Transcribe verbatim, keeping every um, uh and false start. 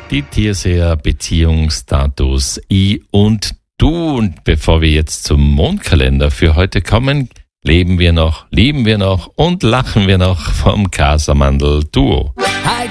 Die Tierseher Beziehungsstatus I und Du. Und bevor wir jetzt zum Mondkalender für heute kommen, leben wir noch, lieben wir noch und lachen wir noch vom Casamandel Duo.